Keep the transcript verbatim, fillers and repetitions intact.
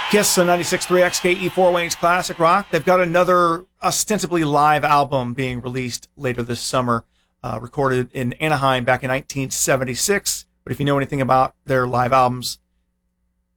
Kiss on ninety-six point three X K E four Wayne's Classic Rock. They've got another ostensibly live album being released later this summer, uh, recorded in Anaheim back in nineteen seventy-six. But if you know anything about their live albums,